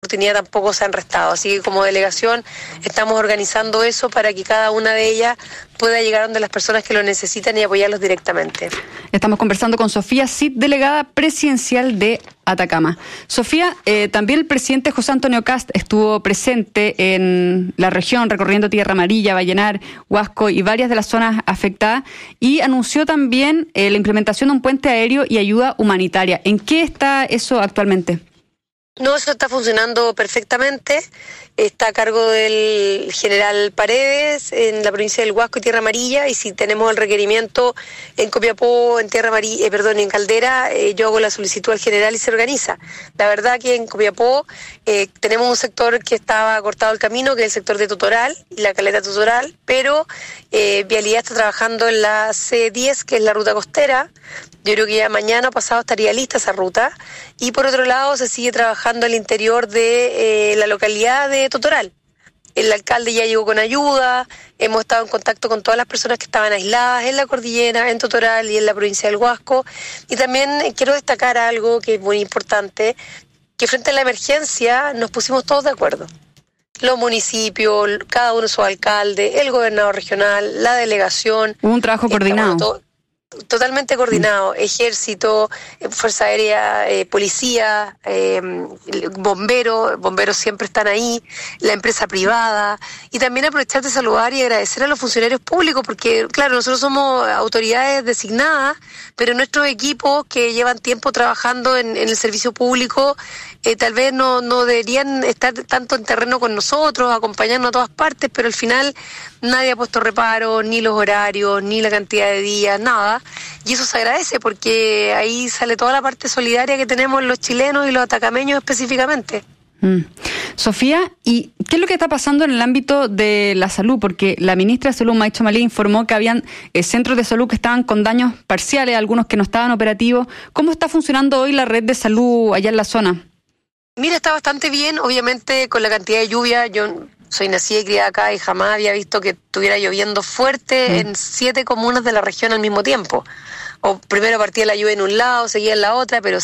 oportunidad tampoco se han restado. Así que como delegación estamos organizando eso para que cada una de ellas pueda llegar donde las personas que lo necesitan y apoyarlos directamente. Estamos conversando con Sofía Cid, delegada presidencial de Atacama. Sofía, también el presidente José Antonio Kast estuvo presente en la región, recorriendo Tierra Amarilla, Vallenar, Huasco y varias de las zonas afectadas, y anunció también la implementación de un puente aéreo y ayuda humanitaria. ¿En qué está eso actualmente? No, eso está funcionando perfectamente. Está a cargo del general Paredes en la provincia del Huasco y Tierra Amarilla, y si tenemos el requerimiento en Copiapó, en Tierra Amarilla, en Caldera, yo hago la solicitud al general y se organiza. La verdad que en Copiapó tenemos un sector que estaba cortado el camino, que es el sector de Totoral y la caleta Totoral, pero Vialidad está trabajando en la C10, que es la ruta costera. Yo creo que ya mañana o pasado estaría lista esa ruta. Y por otro lado se sigue trabajando el interior de la localidad de Totoral. El alcalde ya llegó con ayuda, hemos estado en contacto con todas las personas que estaban aisladas en la cordillera, en Totoral y en la provincia del Huasco. Y también quiero destacar algo que es muy importante, que frente a la emergencia nos pusimos todos de acuerdo. Los municipios, cada uno su alcalde, el gobernador regional, la delegación. Hubo un trabajo coordinado. Totalmente coordinado, ejército, fuerza aérea, policía, bomberos siempre están ahí, la empresa privada, y también aprovechar de saludar y agradecer a los funcionarios públicos, porque claro, nosotros somos autoridades designadas, pero nuestros equipos que llevan tiempo trabajando en el servicio público, tal vez no deberían estar tanto en terreno con nosotros, acompañarnos a todas partes, pero al final nadie ha puesto reparo, ni los horarios, ni la cantidad de días, nada. Y eso se agradece porque ahí sale toda la parte solidaria que tenemos los chilenos y los atacameños específicamente. Sofía, ¿y qué es lo que está pasando en el ámbito de la salud? Porque la ministra de Salud, Maicha Malí, informó que habían centros de salud que estaban con daños parciales, algunos que no estaban operativos. ¿Cómo está funcionando hoy la red de salud allá en la zona? Mira, está bastante bien, obviamente con la cantidad de lluvia. Yo soy nacida y criada acá y jamás había visto que estuviera lloviendo fuerte en 7 comunas de la región al mismo tiempo. O primero partía la lluvia en un lado, seguía en la otra, pero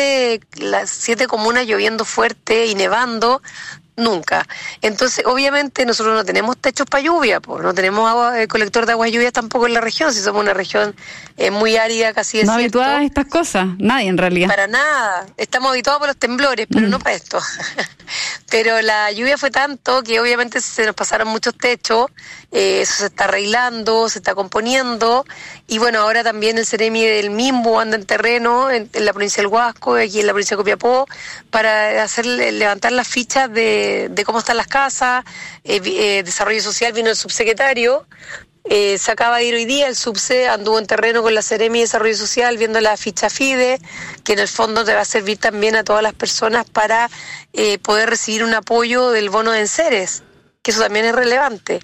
las 7 comunas lloviendo fuerte y nevando, nunca. Entonces, obviamente, nosotros no tenemos techos para lluvia, pues no tenemos colector de aguas de lluvia tampoco en la región, si somos una región muy árida, casi desierto. No habituada a estas cosas, nadie en realidad. Para nada, estamos habituados por los temblores, pero no para esto. Pero la lluvia fue tanto que obviamente se nos pasaron muchos techos, eso se está arreglando, se está componiendo, y bueno, ahora también el Ceremi del MIMBU anda en terreno en la provincia del Huasco, aquí en la provincia de Copiapó, para levantar las fichas de cómo están las casas. Desarrollo Social vino el subsecretario. Se acaba de ir hoy día, el subse anduvo en terreno con la Seremi de Desarrollo Social viendo la ficha FIDE, que en el fondo te va a servir también a todas las personas para poder recibir un apoyo del bono de enseres, que eso también es relevante.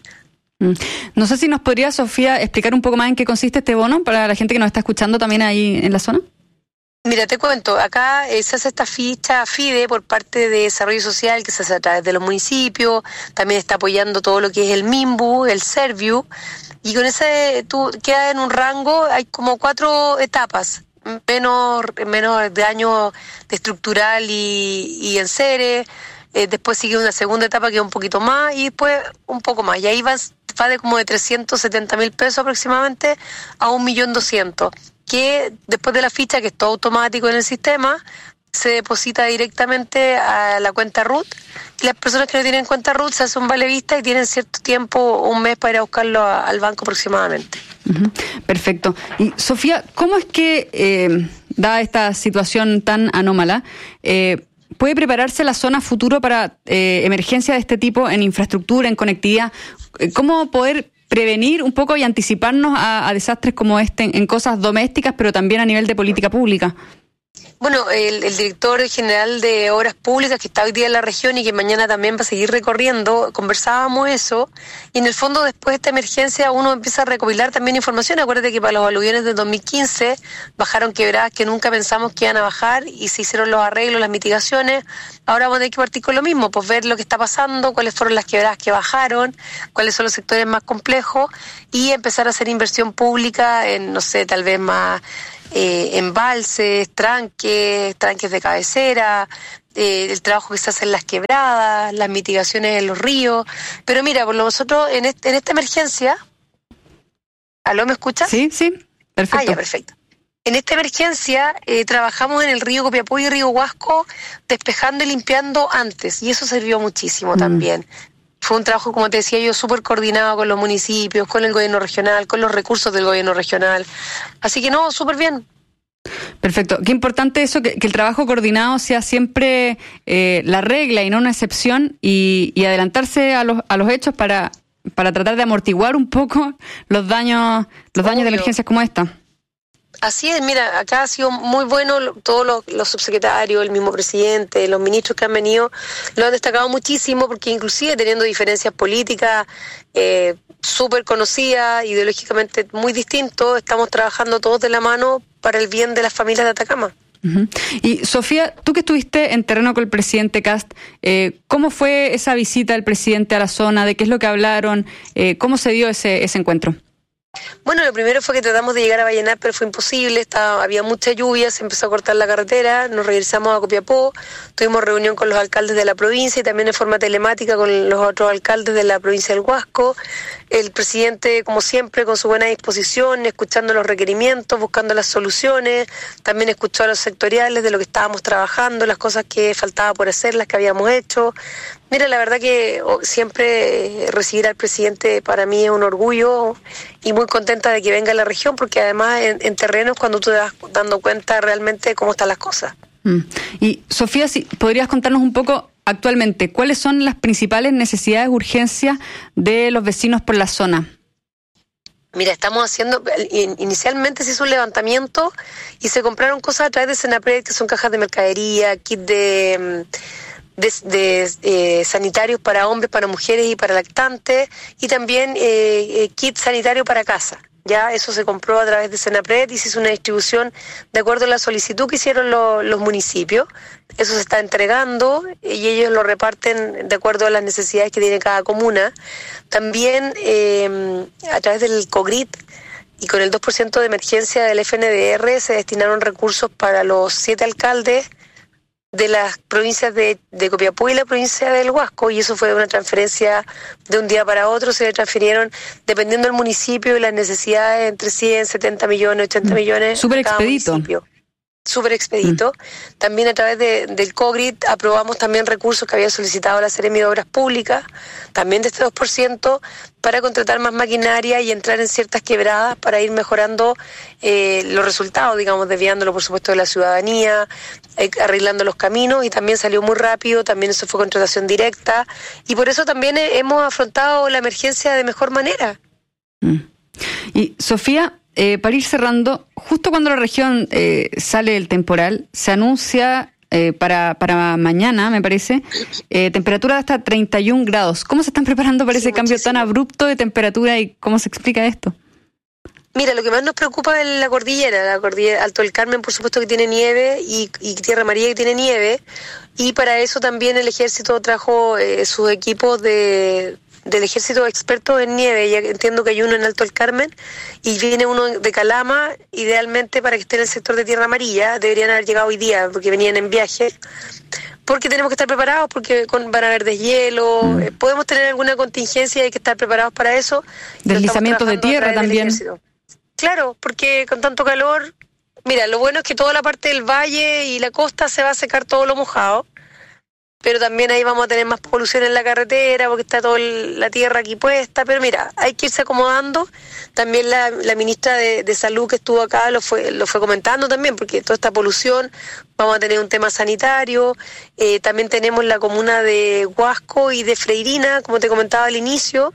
No sé si nos podría, Sofía, explicar un poco más en qué consiste este bono para la gente que nos está escuchando también ahí en la zona. Mira, te cuento, acá se hace esta ficha FIDE por parte de Desarrollo Social, que se hace a través de los municipios, también está apoyando todo lo que es el MIMBU, el Serviu, y con ese tú quedas en un rango, hay como 4 etapas, menos daño de estructural y enseres, después sigue una segunda etapa que es un poquito más, y después un poco más, y ahí va de como de 370.000 pesos aproximadamente a 1.200.000, que después de la ficha, que es todo automático en el sistema, se deposita directamente a la cuenta RUT, y las personas que no tienen cuenta RUT se hacen un vale vista y tienen cierto tiempo, un mes, para ir a buscarlo al banco aproximadamente. Perfecto. Y Sofía, ¿cómo es que, dada esta situación tan anómala, puede prepararse la zona futuro para emergencias de este tipo en infraestructura, en conectividad? ¿Cómo poder prevenir un poco y anticiparnos a desastres como este en cosas domésticas, pero también a nivel de política pública? Bueno, el director general de Obras Públicas, que está hoy día en la región y que mañana también va a seguir recorriendo, conversábamos eso, y en el fondo después de esta emergencia uno empieza a recopilar también información. Acuérdate que para los aluviones del 2015 bajaron quebradas que nunca pensamos que iban a bajar y se hicieron los arreglos, las mitigaciones. Ahora vamos a tener que partir con lo mismo, pues ver lo que está pasando, cuáles fueron las quebradas que bajaron, cuáles son los sectores más complejos, y empezar a hacer inversión pública en, no sé, tal vez más embalses, tranques de cabecera, el trabajo que se hace en las quebradas, las mitigaciones en los ríos. Pero mira, por nosotros en esta emergencia... ¿Aló, me escuchas? Sí, perfecto. Ya, perfecto. En esta emergencia trabajamos en el río Copiapó y río Huasco despejando y limpiando antes, y eso sirvió muchísimo también. Fue un trabajo, como te decía yo, súper coordinado con los municipios, con el gobierno regional, con los recursos del gobierno regional. Así que no, súper bien. Perfecto. Qué importante eso, que el trabajo coordinado sea siempre la regla y no una excepción, y adelantarse a los hechos para tratar de amortiguar un poco los daños de emergencias como esta. Así es, mira, acá ha sido muy bueno, todos los subsecretarios, el mismo presidente, los ministros que han venido, lo han destacado muchísimo, porque inclusive teniendo diferencias políticas súper conocidas, ideológicamente muy distintos, estamos trabajando todos de la mano para el bien de las familias de Atacama. Uh-huh. Y Sofía, tú que estuviste en terreno con el presidente Kast, ¿cómo fue esa visita del presidente a la zona? ¿De qué es lo que hablaron? ¿Cómo se dio ese encuentro? Bueno, lo primero fue que tratamos de llegar a Vallenar, pero fue imposible, había mucha lluvia, se empezó a cortar la carretera, nos regresamos a Copiapó, tuvimos reunión con los alcaldes de la provincia y también en forma telemática con los otros alcaldes de la provincia del Huasco. El presidente, como siempre, con su buena disposición, escuchando los requerimientos, buscando las soluciones, también escuchó a los sectoriales de lo que estábamos trabajando, las cosas que faltaba por hacer, las que habíamos hecho. Mira, la verdad que siempre recibir al presidente para mí es un orgullo y muy contenta de que venga a la región, porque además en terreno es cuando tú te vas dando cuenta realmente de cómo están las cosas. Y Sofía, si podrías contarnos un poco actualmente, ¿cuáles son las principales necesidades, urgencias de los vecinos por la zona? Mira, estamos haciendo, inicialmente se hizo un levantamiento y se compraron cosas a través de Senapred, que son cajas de mercadería, kit de sanitarios para hombres, para mujeres y para lactantes, y también kit sanitario para casa. Ya eso se compró a través de Senapred y se hizo una distribución de acuerdo a la solicitud que hicieron los municipios. Eso se está entregando y ellos lo reparten de acuerdo a las necesidades que tiene cada comuna. También a través del COGRIT y con el 2% de emergencia del FNDR se destinaron recursos para los 7 alcaldes de las provincias de Copiapó y la provincia del Huasco, y eso fue una transferencia de un día para otro. Se transfirieron, dependiendo del municipio y las necesidades, entre 100, 70 millones, 80 millones. Súper expedito. Súper expedito. También a través del COGRIT aprobamos también recursos que había solicitado la Seremi de Obras Públicas, también de este 2%, para contratar más maquinaria y entrar en ciertas quebradas para ir mejorando los resultados, digamos, desviándolo por supuesto de la ciudadanía, arreglando los caminos, y también salió muy rápido, también eso fue contratación directa, y por eso también hemos afrontado la emergencia de mejor manera. Y Sofía, para ir cerrando, justo cuando la región sale del temporal, se anuncia para mañana, me parece, temperatura de hasta 31 grados. ¿Cómo se están preparando para ese cambio tan abrupto de temperatura y cómo se explica esto? Mira, lo que más nos preocupa es la cordillera Alto del Carmen, por supuesto, que tiene nieve, y Tierra Amarilla, que tiene nieve, y para eso también el ejército trajo sus equipos del ejército expertos en nieve. Ya entiendo que hay uno en Alto del Carmen y viene uno de Calama, idealmente para que esté en el sector de Tierra Amarilla. Deberían haber llegado hoy día porque venían en viaje, porque tenemos que estar preparados, porque van a haber deshielo, podemos tener alguna contingencia y hay que estar preparados para eso. Deslizamientos de tierra también. Claro, porque con tanto calor, mira, lo bueno es que toda la parte del valle y la costa se va a secar todo lo mojado, pero también ahí vamos a tener más polución en la carretera porque está toda la tierra aquí puesta. Pero mira, hay que irse acomodando. También la ministra de Salud que estuvo acá lo fue comentando también, porque toda esta polución, vamos a tener un tema sanitario. También tenemos la comuna de Huasco y de Freirina, como te comentaba al inicio,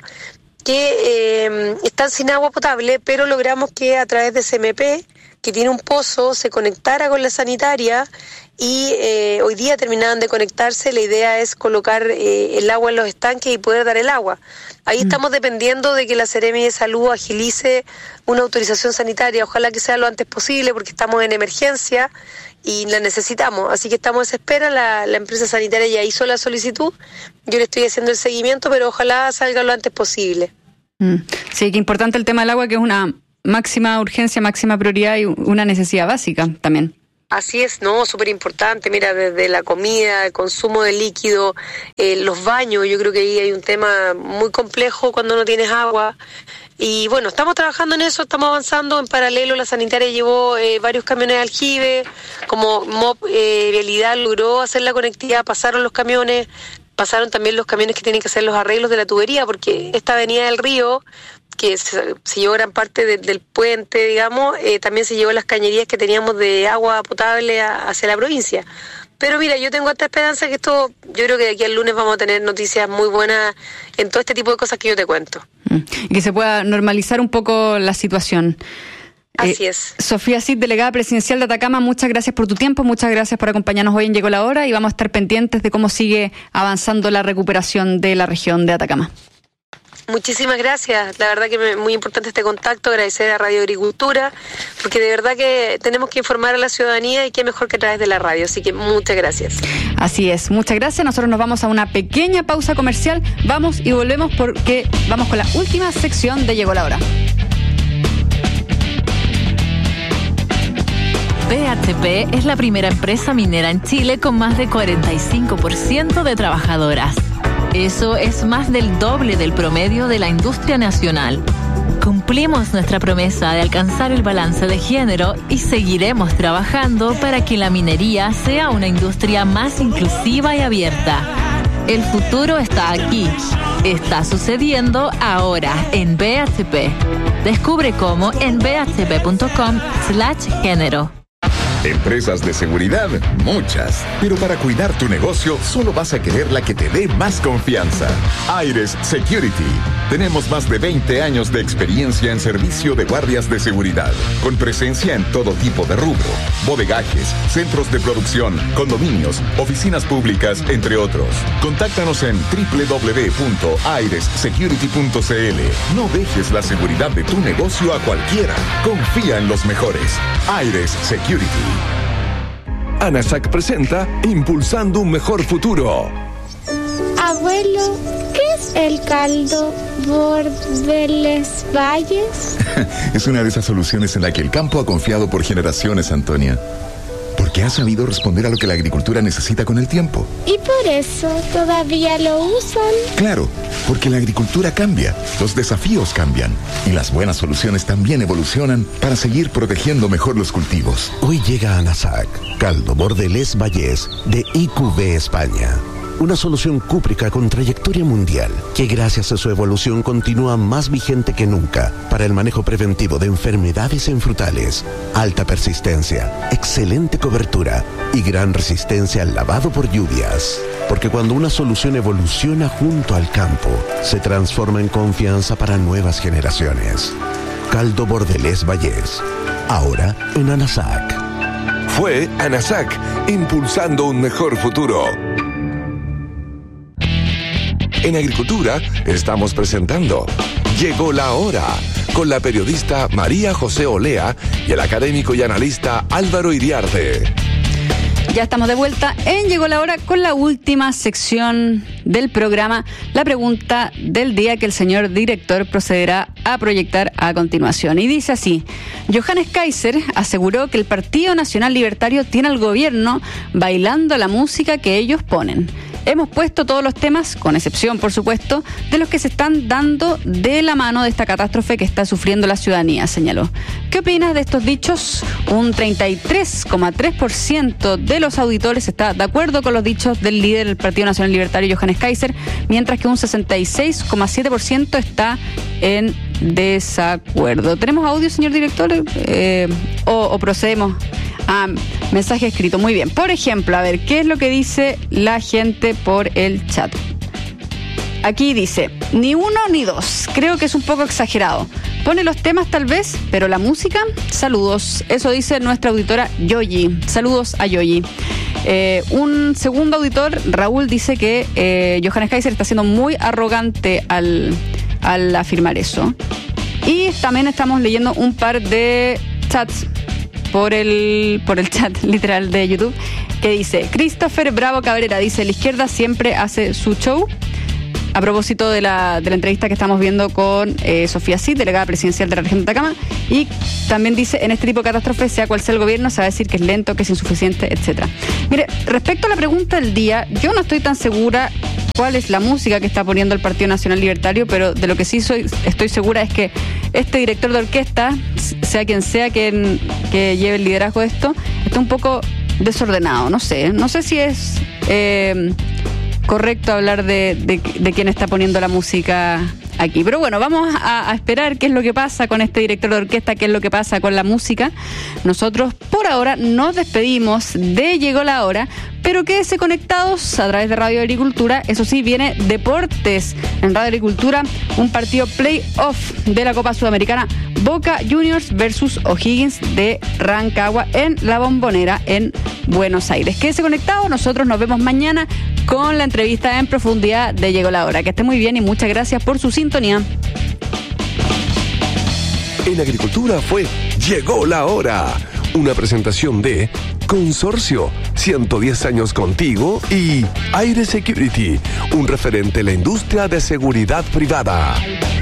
que están sin agua potable, pero logramos que a través de CMP, que tiene un pozo, se conectara con la sanitaria, y hoy día terminaban de conectarse. La idea es colocar el agua en los estanques y poder dar el agua. Ahí estamos dependiendo de que la Seremi de Salud agilice una autorización sanitaria, ojalá que sea lo antes posible, porque estamos en emergencia y la necesitamos. Así que estamos en espera. La empresa sanitaria ya hizo la solicitud, yo le estoy haciendo el seguimiento, pero ojalá salga lo antes posible. Sí, que importante el tema del agua, que es una máxima urgencia, máxima prioridad y una necesidad básica también. Así es, no, súper importante. Mira, desde la comida, el consumo de líquido, los baños, yo creo que ahí hay un tema muy complejo cuando no tienes agua. Y bueno, estamos trabajando en eso, estamos avanzando. En paralelo, la sanitaria llevó varios camiones de aljibe, como MOP Vialidad logró hacer la conectividad, pasaron los camiones, pasaron también los camiones que tienen que hacer los arreglos de la tubería, porque esta avenida del río, que se llevó gran parte del puente, digamos, también se llevó las cañerías que teníamos de agua potable hacia la provincia. Pero mira, yo tengo esta esperanza que esto, yo creo que de aquí al lunes vamos a tener noticias muy buenas en todo este tipo de cosas que yo te cuento. Y que se pueda normalizar un poco la situación. Así es. Sofía Cid, delegada presidencial de Atacama, muchas gracias por tu tiempo, muchas gracias por acompañarnos hoy en Llegó la Hora y vamos a estar pendientes de cómo sigue avanzando la recuperación de la región de Atacama. Muchísimas gracias, la verdad que es muy importante este contacto, agradecer a Radio Agricultura, porque de verdad que tenemos que informar a la ciudadanía y qué mejor que a través de la radio, así que muchas gracias. Así es, muchas gracias, nosotros nos vamos a una pequeña pausa comercial, vamos y volvemos porque vamos con la última sección de Llegó la Hora. BHP es la primera empresa minera en Chile con más de 45% de trabajadoras. Eso es más del doble del promedio de la industria nacional. Cumplimos nuestra promesa de alcanzar el balance de género y seguiremos trabajando para que la minería sea una industria más inclusiva y abierta. El futuro está aquí. Está sucediendo ahora en BHP. Descubre cómo en bhp.com/género. Empresas de seguridad, muchas. Pero para cuidar tu negocio, solo vas a querer la que te dé más confianza. Aires Security. Tenemos más de 20 años de experiencia en servicio de guardias de seguridad, con presencia en todo tipo de rubro, bodegajes, centros de producción, condominios, oficinas públicas, entre otros. Contáctanos en www.airessecurity.cl. No dejes la seguridad de tu negocio a cualquiera. Confía en los mejores. Aires Security. ANASAC presenta Impulsando un Mejor Futuro. Abuelo, ¿qué es el caldo Bordeles Valles? Es una de esas soluciones en la que el campo ha confiado por generaciones, Antonia. Porque ha sabido responder a lo que la agricultura necesita con el tiempo. ¿Y por eso todavía lo usan? Claro, porque la agricultura cambia, los desafíos cambian y las buenas soluciones también evolucionan para seguir protegiendo mejor los cultivos. Hoy llega a ANASAC, caldo Bordeles Valles de IQV España. Una solución cúprica con trayectoria mundial que gracias a su evolución continúa más vigente que nunca para el manejo preventivo de enfermedades en frutales, alta persistencia, excelente cobertura y gran resistencia al lavado por lluvias. Porque cuando una solución evoluciona junto al campo, se transforma en confianza para nuevas generaciones. Caldo Bordeles Valles, ahora en ANASAC. Fue ANASAC, impulsando un mejor futuro. En Agricultura estamos presentando Llegó la Hora, con la periodista María José Olea y el académico y analista Álvaro Iriarte. Ya estamos de vuelta en Llegó la Hora con la última sección del programa, la pregunta del día que el señor director procederá a proyectar a continuación. Y dice así: Johannes Kaiser aseguró que el Partido Nacional Libertario tiene al gobierno bailando la música que ellos ponen. Hemos puesto todos los temas, con excepción, por supuesto, de los que se están dando de la mano de esta catástrofe que está sufriendo la ciudadanía, señaló. ¿Qué opinas de estos dichos? Un 33,3% de los auditores está de acuerdo con los dichos del líder del Partido Nacional Libertario, Johannes Kaiser, mientras que un 66,7% está en desacuerdo. ¿Tenemos audio, señor director? ¿O procedemos a mensaje escrito? Muy bien. Por ejemplo, a ver, ¿qué es lo que dice la gente por el chat? Aquí dice: ni uno ni dos. Creo que es un poco exagerado. Pone los temas tal vez, pero la música, saludos. Eso dice nuestra auditora Yoyi. Saludos a Yoyi. Un segundo auditor, Raúl, dice que Johannes Kaiser está siendo muy arrogante al afirmar eso. Y también estamos leyendo un par de chats por el chat literal de YouTube, que dice: Christopher Bravo Cabrera dice: la izquierda siempre hace su show. a propósito de la entrevista que estamos viendo con Sofía Cid, delegada presidencial de la región de Atacama, y también dice, en este tipo de catástrofes, sea cual sea el gobierno, se va a decir que es lento, que es insuficiente, etcétera. Mire, respecto a la pregunta del día, yo no estoy tan segura cuál es la música que está poniendo el Partido Nacional Libertario, pero de lo que sí estoy segura es que este director de orquesta, sea quien sea que lleve el liderazgo de esto, está un poco desordenado. No sé si es correcto hablar de quién está poniendo la música aquí. Pero bueno, vamos a esperar qué es lo que pasa con este director de orquesta, qué es lo que pasa con la música. Nosotros por ahora nos despedimos de Llegó la Hora, pero quédese conectados a través de Radio Agricultura. Eso sí, viene Deportes en Radio Agricultura, un partido play-off de la Copa Sudamericana, Boca Juniors versus O'Higgins de Rancagua en La Bombonera en Buenos Aires. Quédese conectado, nosotros nos vemos mañana con la entrevista en profundidad de Llegó la Hora. Que esté muy bien y muchas gracias por su sintonía. En Agricultura fue Llegó la Hora, una presentación de Consorcio, 110 años contigo, y Aire Security, un referente en la industria de seguridad privada.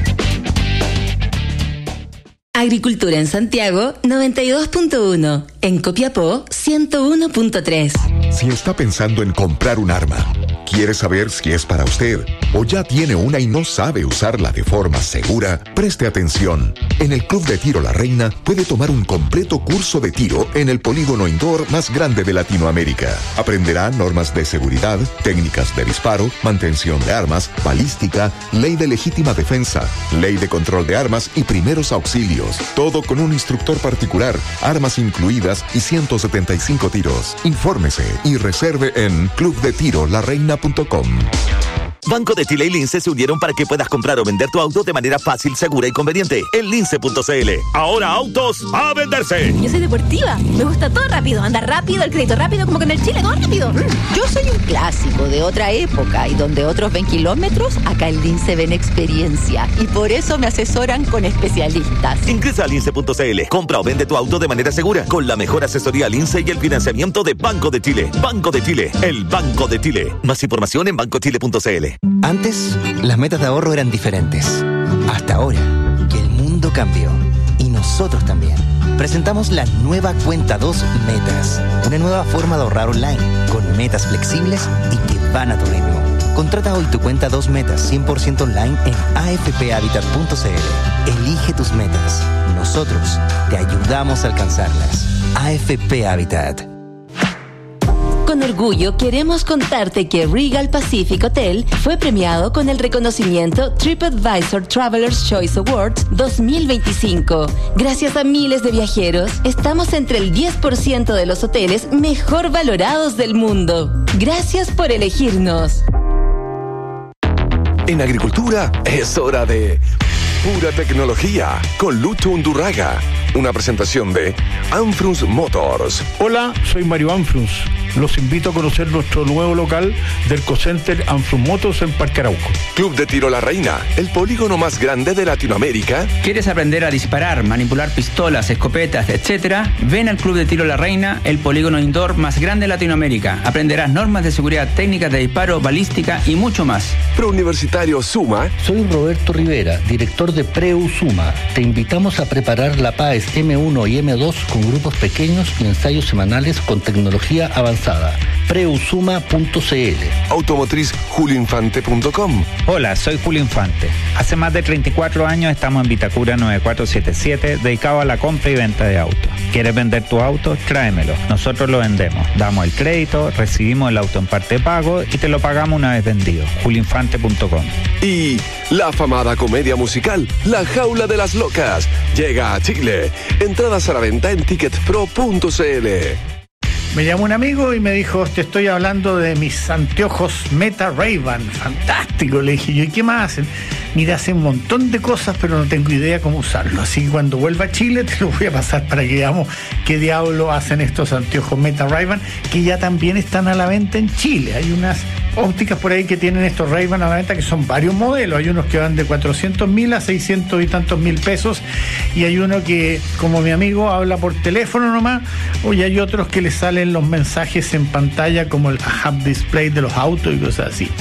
Agricultura en Santiago, 92.1. En Copiapó, 101.3. Si está pensando en comprar un arma, quiere saber si es para usted o ya tiene una y no sabe usarla de forma segura, preste atención. En el Club de Tiro La Reina puede tomar un completo curso de tiro en el polígono indoor más grande de Latinoamérica. Aprenderá normas de seguridad, técnicas de disparo, mantención de armas, balística, ley de legítima defensa, ley de control de armas y primeros auxilios. Todo con un instructor particular, armas incluidas y 175 tiros. Infórmese y reserve en clubdetirolareina.com. Banco de Chile y Lince se unieron para que puedas comprar o vender tu auto de manera fácil, segura y conveniente. En lince.cl. Ahora autos a venderse. Yo soy deportiva. Me gusta todo rápido. Andar rápido, el crédito rápido, como que en el Chile todo rápido. Yo soy un clásico de otra época y donde otros ven kilómetros, acá en Lince ven experiencia. Y por eso me asesoran con especialistas. Ingresa a lince.cl. Compra o vende tu auto de manera segura con la mejor asesoría Lince y el financiamiento de Banco de Chile. Banco de Chile. El Banco de Chile. Más información en bancochile.cl. Antes, las metas de ahorro eran diferentes. Hasta ahora, que el mundo cambió. Y nosotros también. Presentamos la nueva Cuenta 2 Metas. Una nueva forma de ahorrar online, con metas flexibles y que van a tu ritmo. Contrata hoy tu Cuenta 2 Metas 100% online en afphabitat.cl. Elige tus metas. Nosotros te ayudamos a alcanzarlas. AFP Habitat. Con orgullo queremos contarte que Regal Pacific Hotel fue premiado con el reconocimiento TripAdvisor Traveler's Choice Awards 2025. Gracias a miles de viajeros, estamos entre el 10% de los hoteles mejor valorados del mundo. Gracias por elegirnos. En Agricultura es hora de Pura Tecnología con Lucho Undurraga. Una presentación de Anfrunz Motors. Hola, soy Mario Anfrunz. Los invito a conocer nuestro nuevo local del Co-Center Anfrunz Motors en Parque Arauco. Club de Tiro La Reina, el polígono más grande de Latinoamérica. ¿Quieres aprender a disparar, manipular pistolas, escopetas, etcétera? Ven al Club de Tiro La Reina, el polígono indoor más grande de Latinoamérica. Aprenderás normas de seguridad, técnicas de disparo, balística y mucho más. Prouniversitario Suma. Soy Roberto Rivera, director de Preu Suma. Te invitamos a preparar la PAES M1 y M2 con grupos pequeños y ensayos semanales con tecnología avanzada. Preusuma.cl. Automotriz julioinfante.com. Hola, soy Julio Infante. Hace más de 34 años estamos en Vitacura 9477, dedicado a la compra y venta de autos. ¿Quieres vender tu auto? Tráemelo. Nosotros lo vendemos. Damos el crédito, recibimos el auto en parte de pago y te lo pagamos una vez vendido. julioinfante.com. Y la afamada comedia musical La Jaula de las Locas llega a Chile. Entradas a la venta en ticketpro.cl. Me llamó un amigo y me dijo, te estoy hablando de mis anteojos Meta Ray-Ban. Fantástico, le dije yo, ¿y qué más hacen? Mira, hacen un montón de cosas, pero no tengo idea cómo usarlo. Así que cuando vuelva a Chile te lo voy a pasar para que veamos qué diablo hacen estos anteojos Meta Ray-Ban, que ya también están a la venta en Chile. Hay unas ópticas por ahí que tienen estos Ray-Ban a la venta, que son varios modelos. Hay unos que van de 400.000 a 600 y tantos mil pesos, y hay uno que, como mi amigo, habla por teléfono nomás, y hay otros que le salen los mensajes en pantalla como el HUD display de los autos y cosas así.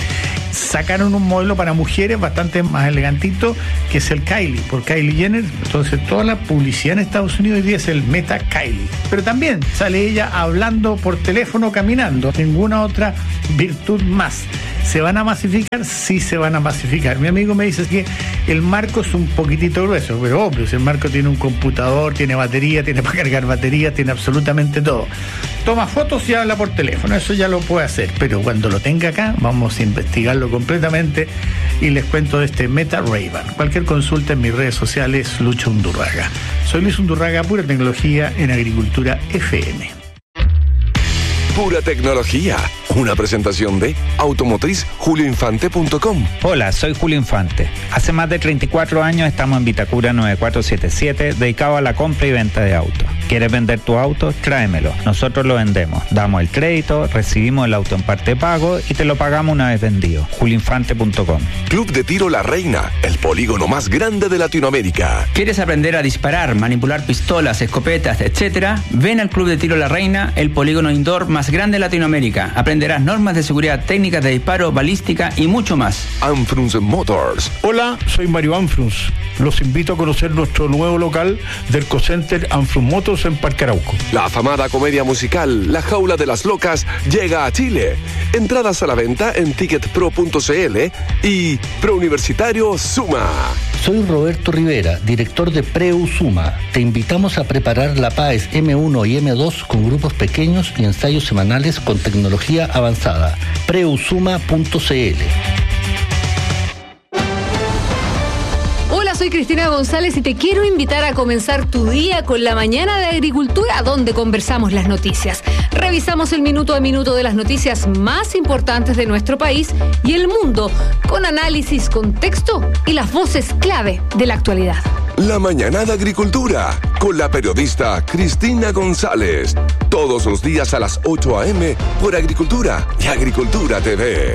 sacaron un modelo para mujeres bastante más elegantito, que es el Kylie, por Kylie Jenner. Entonces toda la publicidad en Estados Unidos hoy día es el Meta Kylie. Pero también sale ella hablando por teléfono, caminando. Ninguna otra virtud más. ¿Se van a masificar? Sí, se van a masificar. Mi amigo me dice que el marco es un poquitito grueso, pero obvio, si el marco tiene un computador, tiene batería, tiene para cargar batería, tiene absolutamente todo. Toma fotos y habla por teléfono, eso ya lo puede hacer, pero cuando lo tenga acá, vamos a investigarlo completamente y les cuento de este Meta Ray-Ban. Cualquier consulta en mis redes sociales, Lucho Undurraga. Soy Luis Undurraga, pura tecnología en Agricultura FM. Pura tecnología. Una presentación de automotriz.julioinfante.com. Hola, soy Julio Infante. Hace más de 34 años estamos en Vitacura 9477, dedicado a la compra y venta de autos. ¿Quieres vender tu auto? Tráemelo. Nosotros lo vendemos. Damos el crédito, recibimos el auto en parte pago y te lo pagamos una vez vendido. julioinfante.com. Club de Tiro La Reina, el polígono más grande de Latinoamérica. ¿Quieres aprender a disparar, manipular pistolas, escopetas, etcétera? Ven al Club de Tiro La Reina, el polígono indoor más grande de Latinoamérica. Aprenderás normas de seguridad, técnicas de disparo, balística y mucho más. Anfrunz Motors. Hola, soy Mario Anfrunz. Los invito a conocer nuestro nuevo local del Ecocenter Anfrunz Motors en Parque Arauco. La afamada comedia musical La Jaula de las Locas llega a Chile. Entradas a la venta en ticketpro.cl y Prouniversitario Suma. Soy Roberto Rivera, director de Preusuma. Te invitamos a preparar la PAES M1 y M2 con grupos pequeños y ensayos semanales con tecnología avanzada. Preusuma.cl. Hola, soy Cristina González y te quiero invitar a comenzar tu día con la mañana de Agricultura, donde conversamos las noticias. Revisamos el minuto a minuto de las noticias más importantes de nuestro país y el mundo, con análisis, contexto y las voces clave de la actualidad. La mañana de Agricultura, con la periodista Cristina González. Todos los días a las 8 a.m. por Agricultura y Agricultura TV.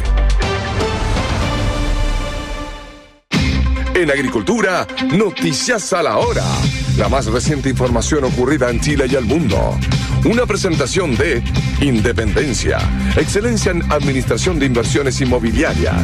En Agricultura, noticias a la hora. La más reciente información ocurrida en Chile y el mundo. Una presentación de Independencia, excelencia en administración de inversiones inmobiliarias.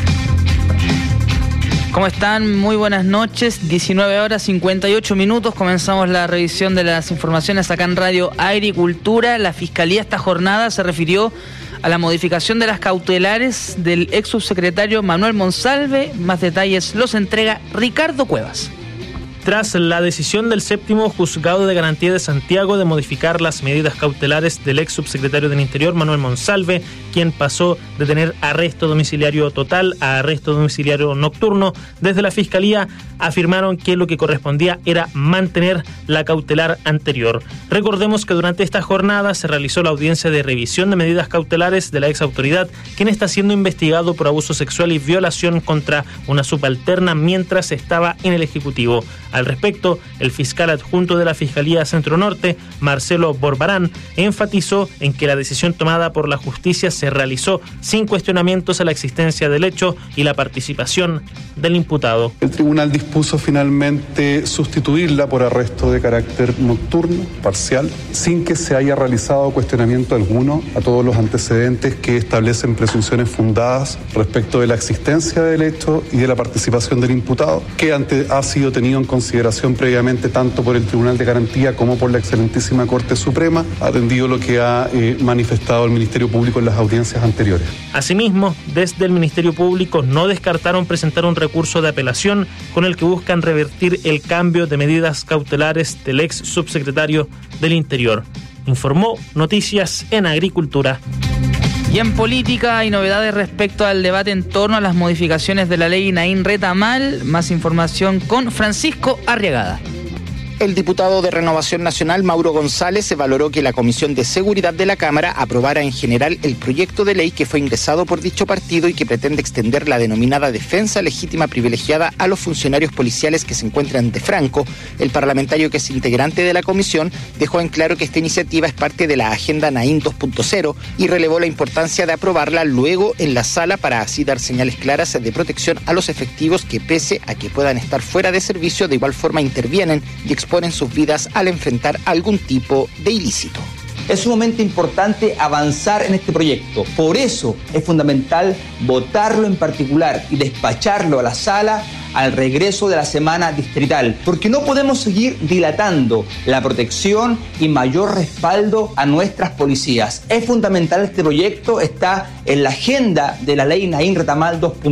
¿Cómo están? Muy buenas noches, 19 horas 58 minutos, comenzamos la revisión de las informaciones acá en Radio Agricultura. La Fiscalía esta jornada se refirió a la modificación de las cautelares del ex subsecretario Manuel Monsalve. Más detalles los entrega Ricardo Cuevas. Tras la decisión del séptimo Juzgado de Garantía de Santiago de modificar las medidas cautelares del ex subsecretario del Interior, Manuel Monsalve, quien pasó de tener arresto domiciliario total a arresto domiciliario nocturno, desde la Fiscalía afirmaron que lo que correspondía era mantener la cautelar anterior. Recordemos que durante esta jornada se realizó la audiencia de revisión de medidas cautelares de la ex autoridad, quien está siendo investigado por abuso sexual y violación contra una subalterna mientras estaba en el Ejecutivo. Al respecto, el fiscal adjunto de la Fiscalía Centro Norte, Marcelo Borbarán, enfatizó en que la decisión tomada por la justicia se realizó sin cuestionamientos a la existencia del hecho y la participación del imputado. El tribunal dispuso finalmente sustituirla por arresto de carácter nocturno, parcial, sin que se haya realizado cuestionamiento alguno a todos los antecedentes que establecen presunciones fundadas respecto de la existencia del hecho y de la participación del imputado, que ha sido tenido en consideración previamente tanto por el Tribunal de Garantía como por la excelentísima Corte Suprema, atendido lo que ha manifestado el Ministerio Público en las audiencias anteriores. Asimismo, desde el Ministerio Público no descartaron presentar un recurso de apelación con el que buscan revertir el cambio de medidas cautelares del ex subsecretario del Interior. Informó Noticias en Agricultura. Y en política hay novedades respecto al debate en torno a las modificaciones de la ley Naín Retamal. Más información con Francisco Arriagada. El diputado de Renovación Nacional, Mauro González, valoró que la Comisión de Seguridad de la Cámara aprobara en general el proyecto de ley que fue ingresado por dicho partido y que pretende extender la denominada defensa legítima privilegiada a los funcionarios policiales que se encuentran de Franco. El parlamentario, que es integrante de la comisión, dejó en claro que esta iniciativa es parte de la agenda Naín 2.0 y relevó la importancia de aprobarla luego en la sala para así dar señales claras de protección a los efectivos que, pese a que puedan estar fuera de servicio, de igual forma intervienen y exponen sus vidas al enfrentar algún tipo de ilícito. Es sumamente importante avanzar en este proyecto. Por eso es fundamental votarlo en particular y despacharlo a la sala al regreso de la semana distrital, porque no podemos seguir dilatando la protección y mayor respaldo a nuestras policías. Es fundamental este proyecto, está en la agenda de la ley Naín Retamal 2.0.